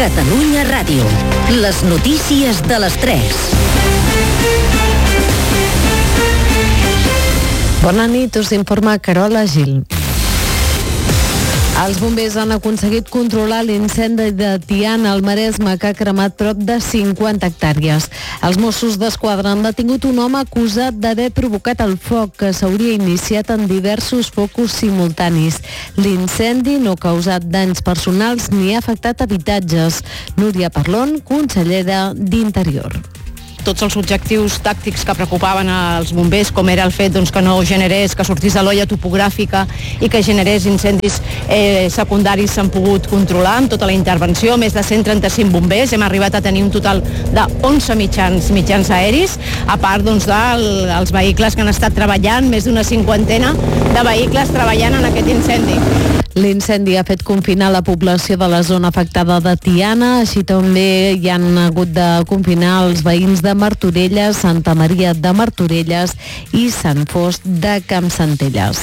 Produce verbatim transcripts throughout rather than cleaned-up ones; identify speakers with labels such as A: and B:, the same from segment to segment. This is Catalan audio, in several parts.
A: Catalunya Ràdio. Les notícies de les tres.
B: Bona nit, us informa Carola Gil. Els bombers han aconseguit controlar l'incendi de Tiana al Maresme, que ha cremat prop de cinquanta hectàrees. Els Mossos d'Esquadra han detingut un home acusat d'haver provocat el foc, que s'hauria iniciat en diversos focus simultanis. L'incendi no ha causat danys personals ni ha afectat habitatges. Núria Parlon, consellera d'Interior.
C: Tots els objectius tàctics que preocupaven als bombers, com era el fet doncs, que no generés, que sortís de l'olla topogràfica i que generés incendis eh, secundaris, s'han pogut controlar amb tota la intervenció. Més de cent trenta-cinc bombers, hem arribat a tenir un total de onze mitjans, mitjans aeris, a part doncs, dels vehicles que han estat treballant, més d'una cinquantena de vehicles treballant en aquest incendi.
B: L'incendi ha fet confinar la població de la zona afectada de Tiana, així també hi han hagut de confinar els veïns de Martorelles, Santa Maria de Martorelles i Sant Fost de Campsentelles.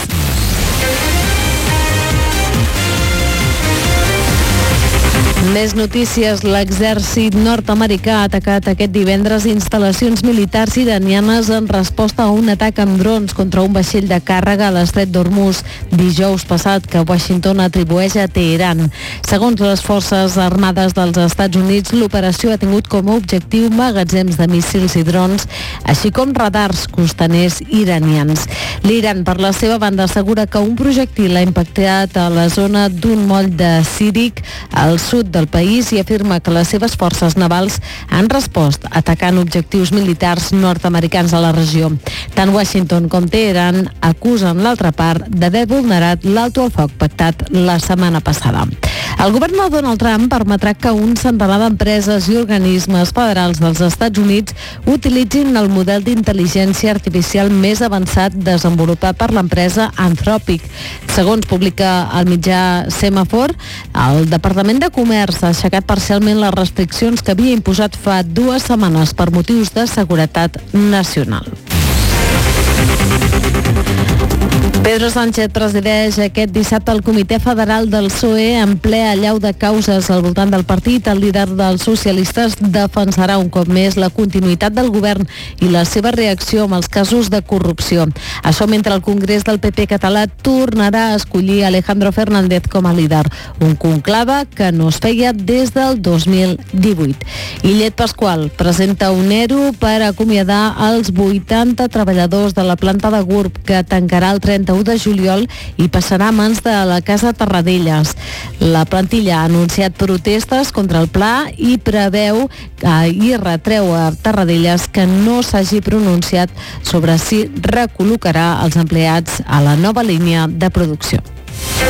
B: Més notícies. L'exèrcit nord-americà ha atacat aquest divendres instal·lacions militars iranianes en resposta a un atac amb drons contra un vaixell de càrrega a l'estret d'Hormuz dijous passat, que Washington atribueix a Teheran. Segons les forces armades dels Estats Units, l'operació ha tingut com a objectiu magatzems de míssils i drons, així com radars costaners iranians. L'Iran, per la seva banda, assegura que un projectil ha impactat a la zona d'un moll de Círic, al sud del país, i afirma que les seves forces navals han respost atacant objectius militars nord-americans a la regió. Tant Washington com Teheran acusen l'altra part d'haver vulnerat l'alto al foc pactat la setmana passada. El govern de Donald Trump permetrà que un centenar d'empreses i organismes federals dels Estats Units utilitzin el model d'intel·ligència artificial més avançat desenvolupat per l'empresa Anthropic. Segons publica el mitjà Semafor, el Departament de Comerç ha aixecat parcialment les restriccions que havia imposat fa dues setmanes per motius de seguretat nacional. Pedro Sánchez presideix aquest dissabte el Comitè Federal del P S O E en ple allau de causes al voltant del partit. El líder dels socialistes defensarà un cop més la continuïtat del govern i la seva reacció amb els casos de corrupció. Això mentre el Congrés del P P català tornarà a escollir Alejandro Fernández com a líder, un conclave que no es feia des del dos mil divuit. Illet Pasqual presenta un E R O per acomiadar els vuitanta treballadors de la planta de Gurb, que tancarà el trenta-u de juliol i passarà a mans de la Casa Tarradellas. La plantilla ha anunciat protestes contra el pla i preveu eh, i retreu a Tarradellas que no s'hagi pronunciat sobre si recol·locarà els empleats a la nova línia de producció.